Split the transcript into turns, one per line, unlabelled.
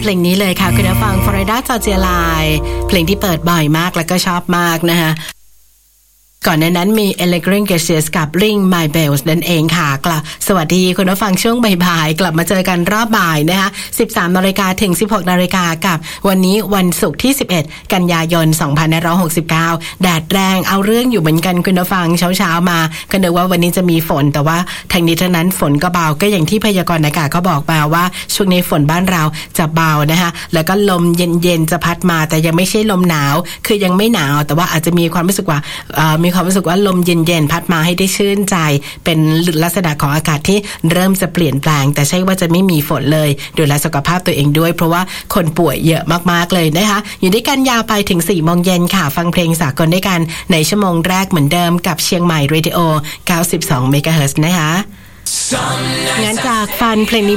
เพลงนี้เลยค่ะคุณผู้ฟัง Florida Georgia Line เพลงที่เปิดบ่อยมากแล้วก็ชอบมากนะคะก่อนในนั้นมี Elegant Gracious กับ Ring My Bells นั่นเองค่ะสวัสดีคุณผู้ฟังช่วงบ่ายๆกลับมาเจอกันรอบบ่ายนะคะ 13 น.ถึง 16 น.กับวันนี้วันศุกร์ที่ 11 กันยายน 2569 แดดแรงเอาเรื่องอยู่เหมือนกันคุณผู้ฟังเช้าๆมาก็นึกว่าวันนี้จะมีฝนแต่ว่าทางนี้ทั้งนั้นฝนก็เบาก็อย่างที่พยากรณ์อากาศเขาบอกมาว่าช่วงนี้ฝนบ้านเราจะเบานะคะแล้วก็ลมเย็นๆจะพัดมาแต่ยังไม่ใช่ลมหนาวคือยังไม่หนาวแต่ว่าอาจจะมีความรู้สึกว่าลมเย็นๆพัดมาให้ได้ชื่นใจเป็นลักษณะของอากาศที่เริ่มจะเปลี่ยนแปลงแต่ใช่ว่าจะไม่มีฝนเลยดูแลสุขภาพตัวเองด้วยเพราะว่าคนป่วยเยอะมากๆเลยนะคะอยู่ด้วยกันยาวไปถึง 4 โมงเย็นค่ะฟังเพลงสากลด้วยกันในชั่วโมงแรกเหมือนเดิมกับเชียงใหม่เรดิโอ 92 เมกะเฮิรตซ์นะคะงั้นจากฟังเพลงนี้